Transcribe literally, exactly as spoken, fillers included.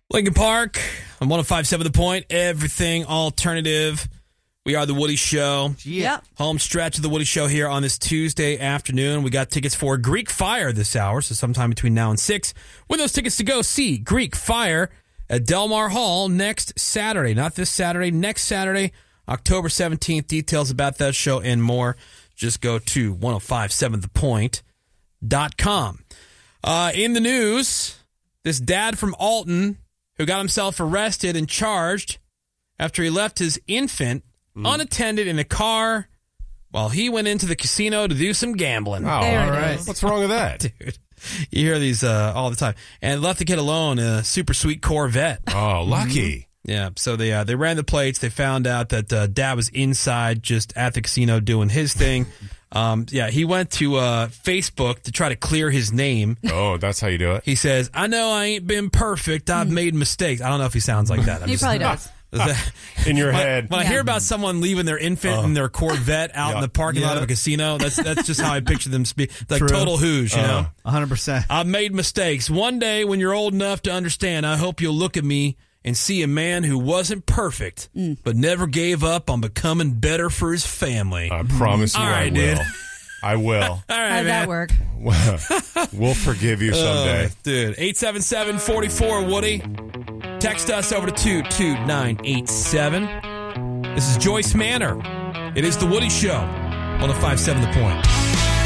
Lincoln Park on one oh five point seven The Point, everything alternative. We are The Woody Show. Yep. Home stretch of The Woody Show here on this Tuesday afternoon. We got tickets for Greek Fire this hour, so sometime between now and six. With those tickets to go see Greek Fire at Del Mar Hall next Saturday. Not this Saturday, next Saturday, October seventeenth. Details about that show and more, just go to ten fifty-seven the point dot com. Uh, in the news, this dad from Alton who got himself arrested and charged after he left his infant mm. unattended in a car while he went into the casino to do some gambling. Oh, there all right. is. What's wrong with that? Dude, you hear these uh, all the time. And left the kid alone in a super sweet Corvette. Oh, lucky. Yeah, so they uh, they ran the plates. They found out that uh, dad was inside just at the casino doing his thing. Um, yeah, he went to uh, Facebook to try to clear his name. Oh, that's how you do it? He says, I know I ain't been perfect. I've made mistakes. I don't know if he sounds like that. I'm He just, probably does. That, In your when, head. when I Yeah. hear about someone leaving their infant Uh, in their Corvette out yeah. in the parking lot Yeah. of a casino, that's that's just how I picture them speak. Like True. total whoos, you Uh. know? one hundred percent. I've made mistakes. One day when you're old enough to understand, I hope you'll look at me and see a man who wasn't perfect, but never gave up on becoming better for his family. I promise you All I right, will. dude. I will. All right, How did man. that work? We'll forgive you someday. Uh, dude, eight seven seven, four four, Woody. Text us over to two two nine eight seven. This is Joyce Manor. It is The Woody Show. one oh five point seven The Point.